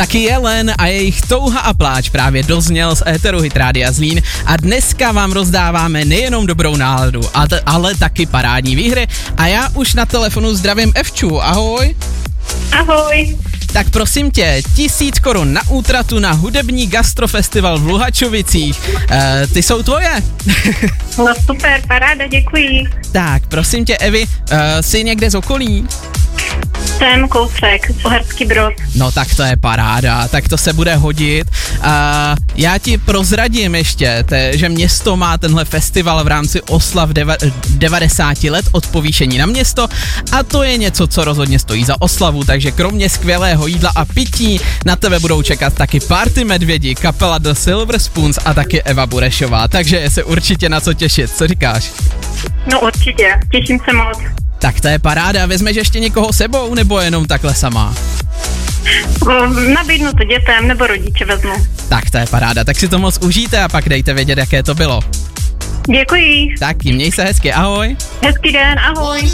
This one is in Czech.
Taky Jelen a jejich Touha a pláč právě dozněl z éteru Hit Rádia Zlín a dneska vám rozdáváme nejenom dobrou náladu, ale taky parádní výhry a já už na telefonu zdravím Evču, ahoj. Ahoj. Tak prosím tě, 1000 korun na útratu na hudební gastrofestival v Luhačovicích, ty jsou tvoje. No super, paráda, děkuji. Tak, prosím tě Evi, jsi někde z okolí? Jsem kousek, Uherský Brod. No tak to je paráda, tak to se bude hodit. Já ti prozradím ještě, že město má tenhle festival v rámci oslav 90 let od povýšení na město a to je něco, co rozhodně stojí za oslavu, takže kromě skvělého jídla a pití na tebe budou čekat taky Party Medvědi, kapela The Silver Spoons a taky Eva Burešová, takže je se určitě na co těšit, co říkáš? No určitě, těším se moc. Tak to je paráda, vezmeš ještě někoho sebou nebo jenom takhle sama? Nabídnu to dětem nebo rodiče vezmu. Tak to je paráda, tak si to moc užijte a pak dejte vědět, jaké to bylo. Děkuji. Taky, měj se hezky, ahoj. Hezký den, ahoj.